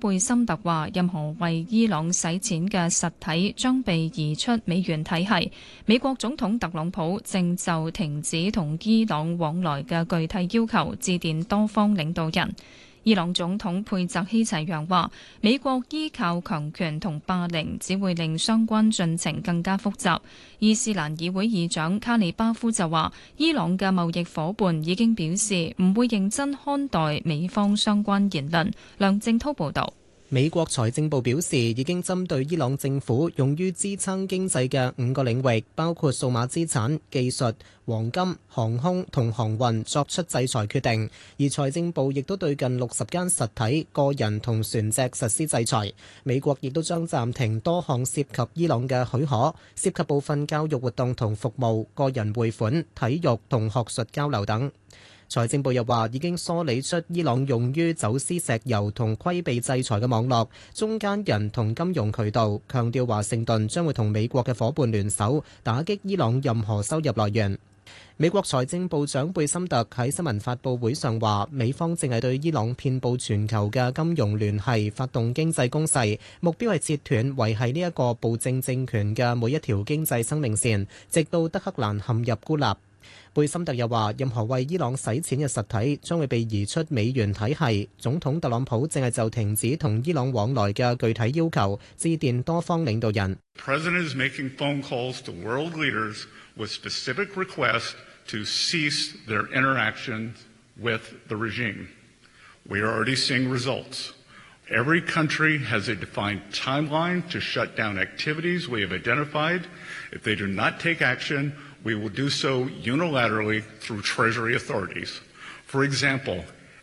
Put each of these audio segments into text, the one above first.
貝森特話，任何為伊朗洗錢嘅實體將被移出美元體系。美國總統特朗普正就停止同伊朗往來嘅具體要求致電多方領導人。伊朗總統佩澤希齊揚話，美國依靠強權同霸凌只會令相關進程更加複雜。伊斯蘭議會議長卡里巴夫就話，伊朗嘅貿易夥伴已經表示唔會認真看待美方相關言論。梁正滔報導。 美國財政部表示，已經針對伊朗政府用於支撐經濟嘅5個領域，包括數碼資產、技術、黃金、航空同航運作出制裁決定。而財政部亦都對近60間實體、個人同船隻實施制裁。美國亦都將暫停多項涉及伊朗嘅許可，涉及部分教育活動同服務、個人匯款、體育同學術交流等。財政部又話，已經梳理出伊朗用於走私石油同規避制裁嘅網絡、中間人同金融渠道，強調華盛頓將會同美國嘅夥伴聯手，打擊伊朗任何收入來源。美國財政部長貝森特喺新聞發佈會上話，美方正係對伊朗遍佈全球嘅金融聯繫發動經濟攻勢，目標係切斷維繫呢一個暴政政權嘅每一條經濟生命線，直到德黑蘭陷入孤立。貝森特又話，任何為伊朗洗錢嘅實體將會被移出美元體系。總統特朗普正係就停止同伊朗往來嘅具體要求致電多方領導人。 President is making phone calls to world leaders with specific requests to cease their interactions with the regime. We are already seeing results. Every country has a defined timeline to shut down activities we have identified. If they do not take action, we will do so unilaterally through Treasury authorities. For example,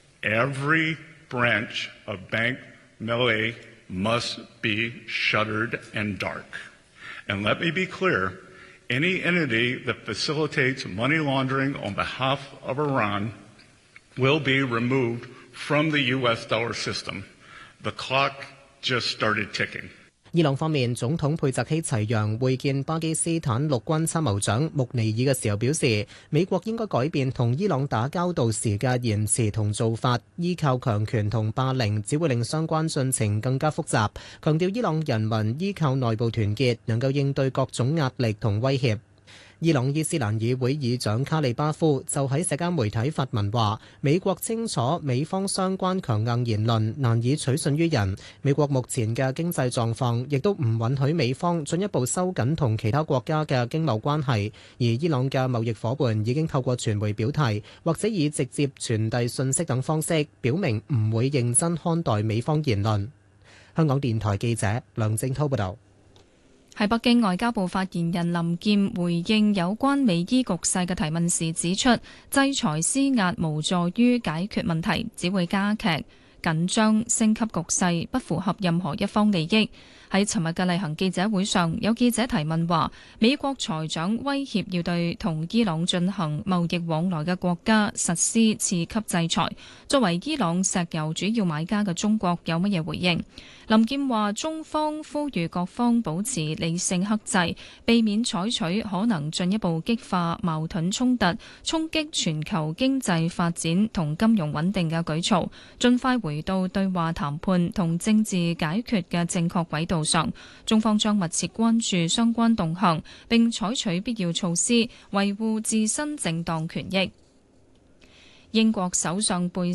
every branch of Bank Melay must be shuttered and dark. And let me be clear, any entity that facilitates money laundering on behalf of Iran will be removed from the US dollar system. The clock just started ticking. 伊朗方面，總統佩澤希齊揚會見巴基斯坦陸軍參謀長穆尼爾嘅時候表示，美國應該改變同伊朗打交道時嘅言辭同做法，依靠強權同霸凌只會令相關進程更加複雜，強調伊朗人民依靠內部團結能夠應對各種壓力同威脅。伊朗伊斯蘭議會議長卡里巴夫就喺社交媒體發文話，美國清楚美方相關強硬言論難以取信於人，美國目前嘅經濟狀況亦都唔允許美方進一步收緊同其他國家嘅經貿關係，而伊朗嘅貿易夥伴已經透過傳媒表態，或者以直接傳遞信息等方式，表明唔會認真看待美方言論。香港電台記者梁正滔報導。 喺北京，外交部發言人林劍回應有關美伊局勢嘅提問時指出，制裁施壓無助於解決問題，只會加劇緊張，升級局勢，不符合任何一方利益。喺尋日嘅例行記者會上，有記者提問話，美國財長威脅要對同伊朗進行貿易往來嘅國家實施次級制裁，作為伊朗石油主要買家嘅中國有乜嘢回應？林劍話，中方呼籲各方保持理性克制，避免採取可能進一步激化矛盾衝突、衝擊全球經濟發展同金融穩定嘅舉措，盡快回到對話談判同政治解決嘅正確軌道上。中方將密切關注相關動向，並採取必要措施，維護自身正當權益。英國首相貝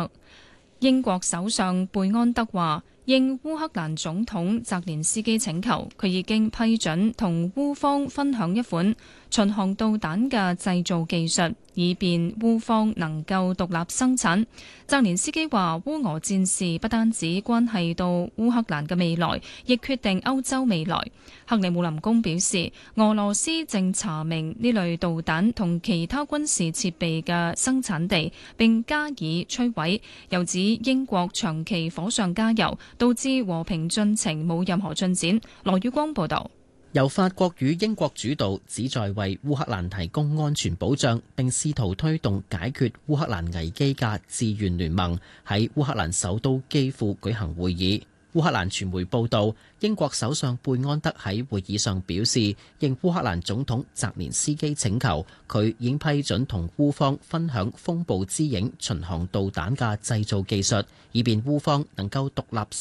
安德話，應烏克蘭總統澤連斯基請求，佢已經批准同烏方分享一款巡航導彈嘅製造技術，以便烏方能夠獨立生產。澤連斯基話，烏俄戰事不單止關係到烏克蘭嘅未來，亦決定歐洲未來。克里姆林宮表示，俄羅斯正查明呢類導彈同其他軍事設備嘅生產地，並加以摧毀。又指英國長期火上加油，導致和平進程冇任何進展。羅宇光報道。 由法國與英國主導，旨在為烏克蘭提供安全保障，並試圖推動解決烏克蘭危機嘅志願聯盟喺烏克蘭首都基輔舉行會議。烏克蘭傳媒報道，英國首相貝安德喺會議上表示，應烏克蘭總統澤連斯基請求，佢已經批准同烏方分享風暴之影巡航導彈嘅製造技術，以便烏方能夠獨立